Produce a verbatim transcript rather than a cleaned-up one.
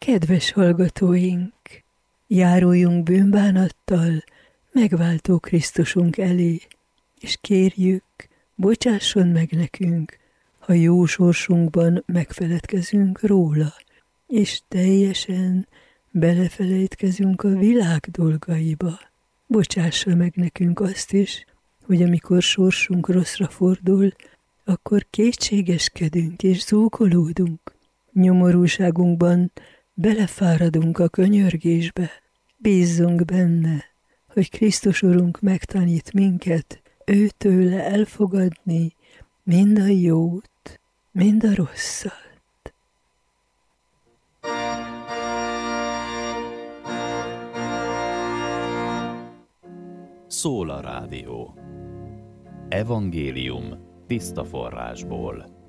Kedves hallgatóink, járuljunk bűnbánattal megváltó Krisztusunk elé, és kérjük, bocsásson meg nekünk, ha jó sorsunkban megfeledkezünk róla, és teljesen belefelejtkezünk a világ dolgaiba. Bocsássa meg nekünk azt is, hogy amikor sorsunk rosszra fordul, akkor kétségeskedünk és zúgolódunk. Nyomorúságunkban belefáradunk a könyörgésbe. Bízzunk benne, hogy Krisztus Urunk megtanít minket őtőle elfogadni mind a jót, mind a rosszat. Szól a rádió. Evangélium tiszta forrásból.